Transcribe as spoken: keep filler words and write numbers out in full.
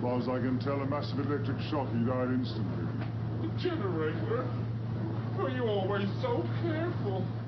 far as I can tell, a massive electric shock. He died instantly. The generator? Were you always so careful?